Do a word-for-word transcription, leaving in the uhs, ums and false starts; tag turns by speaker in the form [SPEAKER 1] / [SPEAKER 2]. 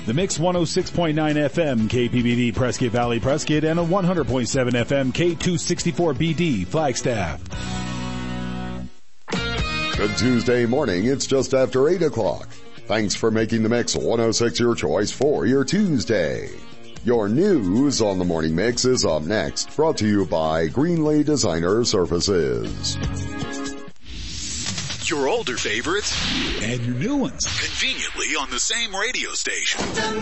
[SPEAKER 1] The Mix one oh six point nine F M, K P B D, Prescott Valley, Prescott, and a one hundred point seven F M, K two sixty-four B D, Flagstaff.
[SPEAKER 2] Good Tuesday morning. It's just after eight o'clock. Thanks for making the Mix one oh six your choice for your Tuesday. Your news on the Morning Mix is up next, brought to you by Greenlay Designer Services.
[SPEAKER 3] Your older favorites
[SPEAKER 1] and your new ones
[SPEAKER 3] conveniently on the same radio station.
[SPEAKER 4] The